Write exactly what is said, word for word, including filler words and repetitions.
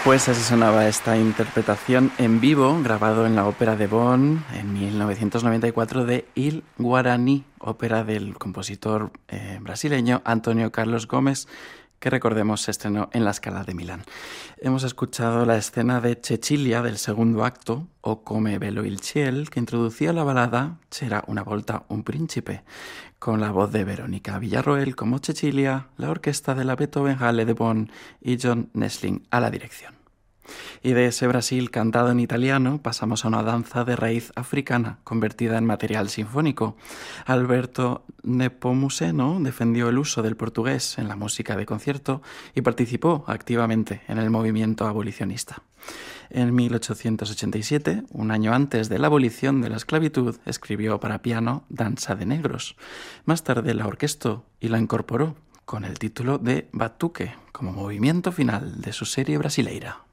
Pues así sonaba esta interpretación en vivo, grabado en la Ópera de Bonn en mil novecientos noventa y cuatro de Il Guaraní, ópera del compositor eh, brasileño Antonio Carlos Gómez, que recordemos se estrenó en la Scala de Milán. Hemos escuchado la escena de Cecilia del segundo acto, O come bello il ciel, que introducía la balada C'era una volta un príncipe, con la voz de Verónica Villarroel como Cecilia, la orquesta de la Beethoven Halle de Bonn y John Nesling a la dirección. Y de ese Brasil cantado en italiano pasamos a una danza de raíz africana convertida en material sinfónico. Alberto Nepomuceno defendió el uso del portugués en la música de concierto y participó activamente en el movimiento abolicionista. En mil ochocientos ochenta y siete, un año antes de la abolición de la esclavitud, escribió para piano Danza de Negros. Más tarde la orquestó y la incorporó con el título de Batuque como movimiento final de su serie brasileira.